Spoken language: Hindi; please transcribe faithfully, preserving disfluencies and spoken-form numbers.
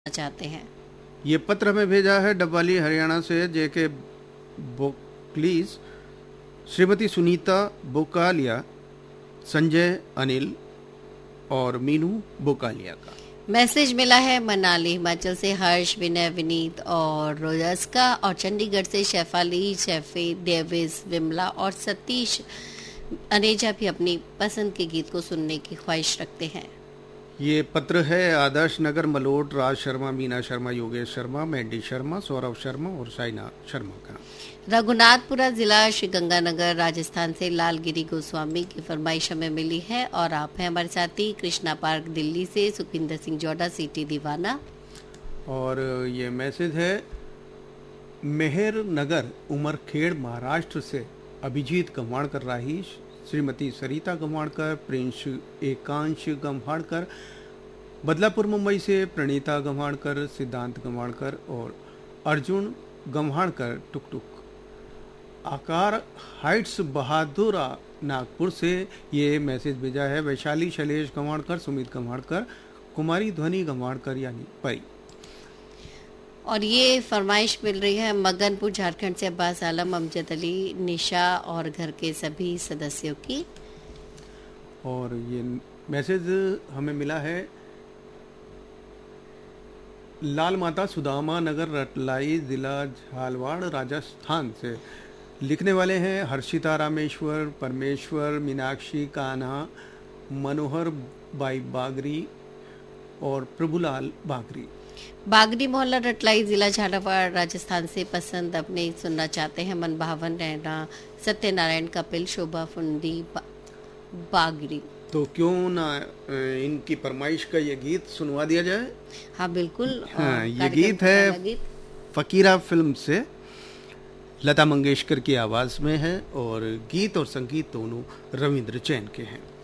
चाहते हैं। ये पत्र हमें भेजा है डबवाली हरियाणा से जेके बोकलीस, श्रीमती सुनीता बोकालिया, संजय अनिल और मीनू बोकालिया का। मैसेज मिला है मनाली हिमाचल से हर्ष, विनय, विनीत और रोजस्का, और चंडीगढ़ से शेफाली, शेफी, डेविस, विमला और सतीश अनेजा भी अपनी पसंद के गीत को सुनने की ख्वाहिश रखते हैं। ये पत्र है आदर्श नगर मलोट, राज शर्मा, मीना शर्मा, योगेश शर्मा, मैंडी शर्मा, सौरभ शर्मा और साइना शर्मा का। रघुनाथपुरा जिला श्री गंगानगर राजस्थान से लालगिरी गोस्वामी की फरमाइश हमें मिली है, और आप हैं हमारे साथी कृष्णा पार्क दिल्ली से सुखविंदर सिंह जोड़ा, सिटी दीवाना। और ये मैसेज है मेहर नगर उमरखेड़ महाराष्ट्र से अभिजीत गंवाड़कर राहीश, श्रीमती सरिता गंवाड़कर, प्रिंस एकांश गंवाड़कर, बदलापुर मुंबई से प्रणीता गंवाड़कर, सिद्धांत गंवाड़कर और अर्जुन गंवाड़कर टुक टुक, आकार हाइट्स बहादुरा नागपुर से ये मैसेज भेजा है वैशाली शैलेश गंवाड़कर, सुमित गंवाड़कर, कुमारी ध्वनि गंवाड़कर यानी परी। और ये फरमाइश मिल रही है मगनपुर झारखंड से अब्बास आलम, अमजद अली, निशा और घर के सभी सदस्यों की। और ये मैसेज हमें मिला है लाल माता सुदामा नगर रटलाई जिला झालवाड़ राजस्थान से। लिखने वाले हैं हर्षिता रामेश्वर, परमेश्वर, मीनाक्षी, कान्हा, मनोहर बाई बागरी और प्रभुलाल बागरी। बागरी मोहल्ला रटलाई जिला झालावाड़ राजस्थान से पसंद अपने सुनना चाहते हैं मन भावन रहना, सत्यनारायण, कपिल, शोभा फुंडी, बा, बागरी। तो क्यों ना इनकी फरमाइश का ये गीत सुनवा दिया जाए। हाँ बिल्कुल। हाँ, ये गीत है गीत फकीरा फिल्म से, लता मंगेशकर की आवाज में है और गीत और संगीत दोनों रविंद्र जैन के हैं।